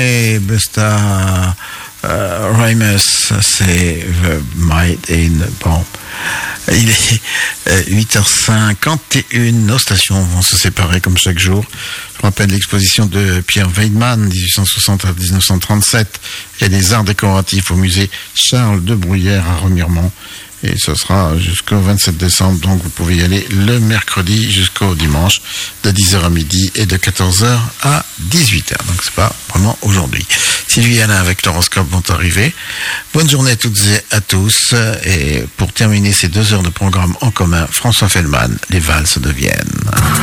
Et Busta Rhymes, c'est The Might in the Bomb. Il est 8h51, nos stations vont se séparer comme chaque jour. Je rappelle l'exposition de Pierre Weidmann, 1860 à 1937, et des arts décoratifs au musée Charles de Bruyères à Remiremont. Et ce sera jusqu'au 27 décembre, donc vous pouvez y aller le mercredi jusqu'au dimanche, de 10h à midi et de 14h à 18h. Donc c'est pas vraiment aujourd'hui. Sylvie et Anna avec l'horoscope vont arriver. Bonne journée à toutes et à tous. Et pour terminer ces 2 heures de programme en commun, François Fellman, les valses de Vienne.